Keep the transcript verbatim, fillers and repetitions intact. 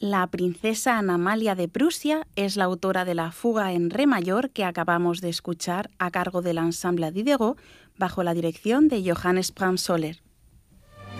La princesa Ana Amalia de Prusia es la autora de la fuga en re mayor que acabamos de escuchar a cargo del Ensemble Diderot bajo la dirección de Johannes Brahms-Soller.